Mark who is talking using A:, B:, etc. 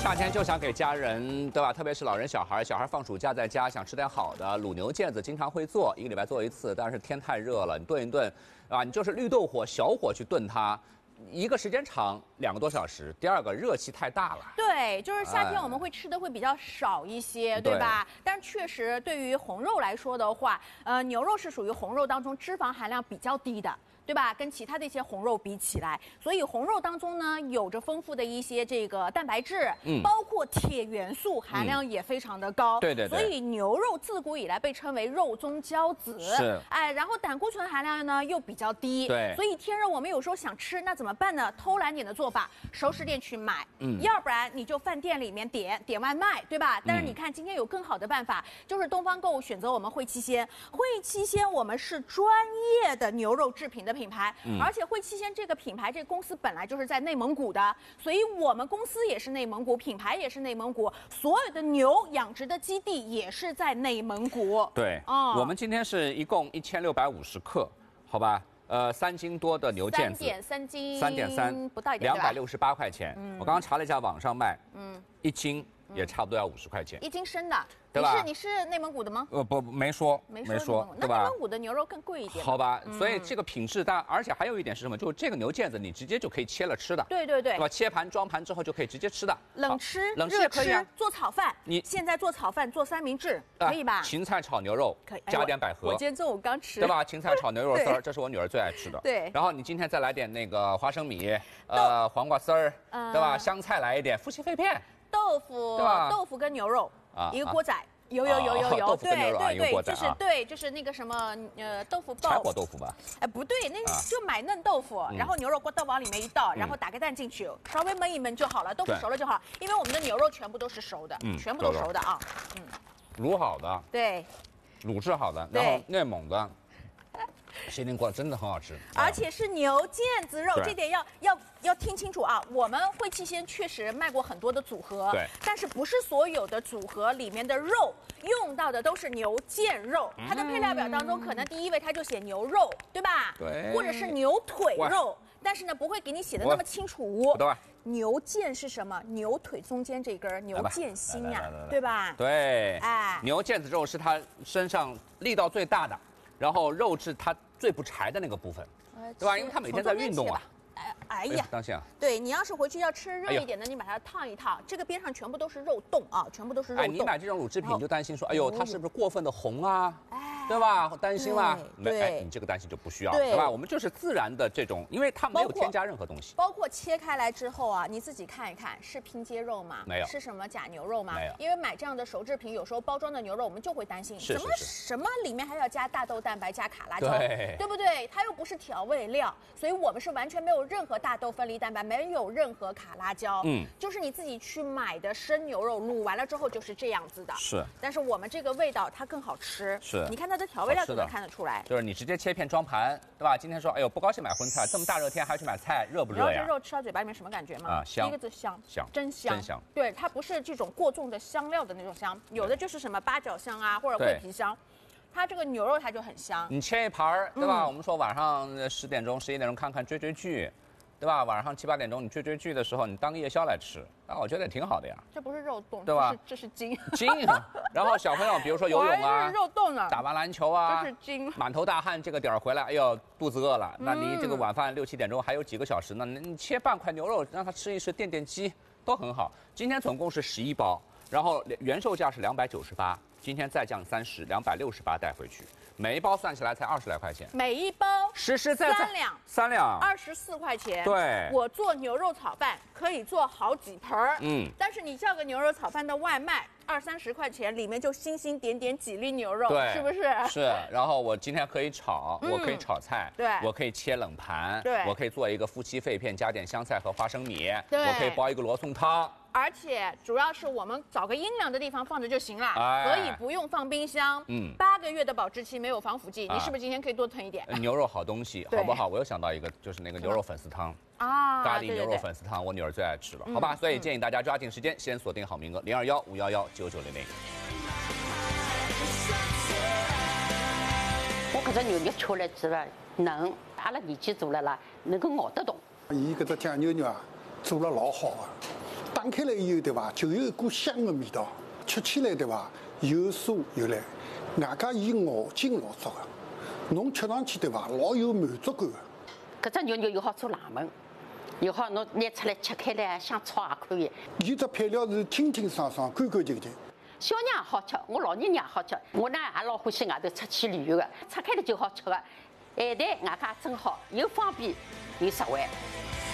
A: 夏天就想给家人，对吧？特别是老人、小孩放暑假在家，想吃点好的。卤牛腱子经常会做，一个礼拜做一次，但是天太热了，你炖一炖，啊，你就是绿豆火小火去炖它。一个时间长2个多小时，第二个热气太大了。
B: 对，就是夏天我们会吃的会比较少一些，对吧？但是确实对于红肉来说的话，牛肉是属于红肉当中脂肪含量比较低的。对吧？跟其他的一些红肉比起来，所以红肉当中呢，有着丰富的一些这个蛋白质，包括铁元素含量也非常的高。
A: 对。
B: 所以牛肉自古以来被称为肉中骄子。
A: 是。
B: 哎，然后胆固醇含量呢又比较低。
A: 对。
B: 所以天热我们有时候想吃，那怎么办呢？偷懒点的做法，熟食店去买。要不然你就饭店里面点外卖，对吧？但是你看今天有更好的办法，就是东方购物选择我们汇七鲜。汇七鲜我们是专业的牛肉制品的品牌，而且汇七鲜这个品牌，这个公司本来就是在内蒙古的，所以我们公司也是内蒙古，品牌也是内蒙古，所有的牛养殖的基地也是在内蒙古。
A: 对，我们今天是一共1650克，好吧？3斤多的牛腱子
B: ，3.3斤
A: ，3.3
B: 不到一点
A: ，268块钱。我刚刚查了一下网上卖，1斤也差不多要50块钱。
B: 1斤生的，
A: 对吧？
B: 你是内蒙古的吗？
A: 不，没说，对吧？
B: 那内蒙古的牛肉更贵一点。
A: 好吧，所以这个品质，而且还有一点是什么？就是这个牛腱子你直接就可以切了吃的。
B: 对，
A: 对吧？切盘装盘之后就可以直接吃的。
B: 冷吃、
A: 冷吃也可以啊。
B: 做炒饭，你现在做炒饭做三明治可以吧？
A: 芹菜炒牛肉可以，加点百合。
B: 我今天中午刚吃，
A: 对吧？芹菜炒牛肉丝儿，这是我女儿最爱吃的。
B: 对。
A: 然后你今天再来点那个花生米，黄瓜丝儿，对吧？香菜来一点，夫妻肺片。
B: 豆腐跟牛肉一个锅仔，有，
A: 豆腐跟牛肉一个锅仔
B: 就是那个什么豆腐包，
A: 柴火豆腐吧？
B: 哎，不对，那就买嫩豆腐，然后牛肉锅往里面一倒，然后打个蛋进去，稍微焖一焖就好了，豆腐熟了就好，因为我们的牛肉全部都是熟的，全部都熟的啊，
A: 卤好的，
B: 对，
A: 卤制好的，然后内蒙的。锡林锅真的很好吃，
B: 而且是牛腱子肉，这点要听清楚啊！我们汇七鲜确实卖过很多的组合，
A: 对，
B: 但是不是所有的组合里面的肉用到的都是牛腱肉，它的配料表当中可能第一位它就写牛肉，对吧？
A: 对，
B: 或者是牛腿肉，但是呢不会给你写的那么清楚。
A: 对。
B: 牛腱是什么？牛腿中间这根牛腱心呀，对吧？
A: 对，哎，牛腱子肉是它身上力道最大的。然后肉质它最不柴的那个部分，对吧？因为它每天在运动啊。
B: 哎呀，
A: 当心啊！
B: 对你要是回去要吃热一点的，你把它烫一烫，这个边上全部都是肉冻啊，全部都是肉冻。
A: 哎，你买这种乳制品你就担心说，哎呦，它是不是过分的红啊？对吧？担心啦。哎，你这个担心就不需要，对吧？我们就是自然的这种，因为它没有添加任何东西。
B: 包括切开来之后啊，你自己看一看，是拼接肉吗？
A: 没有。
B: 是什么假牛肉吗？
A: 没有。
B: 因为买这样的熟制品，有时候包装的牛肉我们就会担心，什么里面还要加大豆蛋白、加卡拉胶，对不对？它又不是调味料，所以我们是完全没有任何大豆分离蛋白，没有任何卡拉胶，就是你自己去买的生牛肉，卤完了之后就是这样子的。
A: 是。
B: 但是我们这个味道它更好吃。
A: 是。
B: 你看它的调味料就能看得出来。
A: 就是你直接切片装盘，对吧？今天说，哎呦，不高兴买荤菜，这么大热天还要去买菜，热不热呀？
B: 你知道这肉吃到嘴巴里面什么感觉吗？
A: 香。
B: 第一个字香，
A: 真香。
B: 对，它不是这种过重的香料的那种香，有的就是什么八角香啊，或者桂皮香。它这个牛肉它就很香。
A: 你切一盘，对吧？我们说晚上10点钟、11点钟看看追剧。对吧？晚上7、8点钟你追剧的时候，你当个夜宵来吃，我觉得也挺好的呀。
B: 这不是肉冻，
A: 对吧？
B: 这是筋。
A: 然后小朋友，比如说游泳啊，
B: 肉冻呢，
A: 打完篮球啊，
B: 这是筋。
A: 满头大汗，这个点儿回来，哎呦，肚子饿了，那离这个晚饭6、7点钟还有几个小时呢，你切半块牛肉让他吃一吃，垫饥都很好。今天总共是11包，然后原售价是298，今天再降30，268带回去。每一包算起来才20来块钱，
B: 每一包
A: 实实在在3两
B: ，24块钱。
A: 对，
B: 我做牛肉炒饭可以做好几盆儿，但是你叫个牛肉炒饭的外卖，20、30块钱，里面就星星点点几粒牛肉，
A: 对，
B: 是不是？
A: 是。然后我今天可以炒，我可以炒菜，
B: 对，
A: 我可以切冷盘，
B: 对，
A: 我可以做一个夫妻肺片，加点香菜和花生米，
B: 对，
A: 我可以煲一个罗宋汤。
B: 而且主要是我们找个阴凉的地方放着就行了，可以不用放冰箱。8个月的保质期，没有防腐剂，你是不是今天可以多囤一点？
A: 牛肉好东西，好不好？我又想到一个，就是那个牛肉粉丝汤啊，咖喱牛肉粉丝汤，我女儿最爱吃了，好吧？所以建议大家抓紧时间，先锁定好名额，0215119900。
C: 我觉着牛肉吃了之后嫩，他那力气做了啦，能够熬得动。
D: 伊搿只酱牛肉啊，做了老好啊。 打开来以后对伐，就有一股香的味道，吃起来对伐，又酥又烂，外加伊咬劲老足个，侬吃上去对伐，老有满足感个。
C: 搿只肉肉又好做冷焖，又好侬拿出来吃开来像炒也可以。
D: 伊只配料是清清爽爽、干干净净。
C: 小人也好吃，我老人也好吃。我呢也老欢喜外头出去旅游的，拆开了就好吃的。咸淡外加真好，又方便又实惠。